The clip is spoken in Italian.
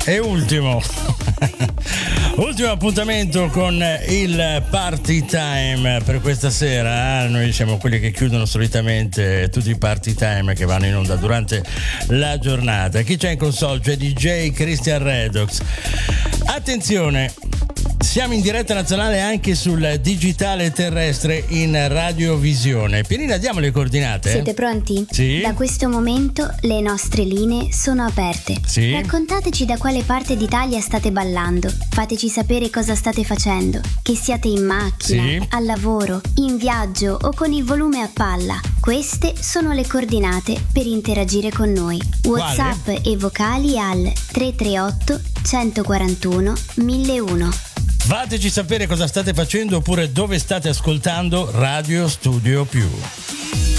E ultimo appuntamento con il Party Time per questa sera. Noi siamo quelli che chiudono solitamente tutti i Party Time che vanno in onda durante la giornata. Chi c'è in console? C'è DJ Christian Redox. Attenzione, siamo in diretta nazionale anche sul digitale terrestre in radiovisione. Pierina, diamo le coordinate. Siete pronti? Sì. Da questo momento le nostre linee sono aperte. Sì. Raccontateci da quale parte d'Italia state ballando. Fateci sapere cosa state facendo. Che siate in macchina, Sì. al lavoro, in viaggio o con il volume a palla. Queste sono le coordinate per interagire con noi. WhatsApp e vocali al 338 141 1001. Fateci sapere cosa state facendo oppure dove state ascoltando Radio Studio Più.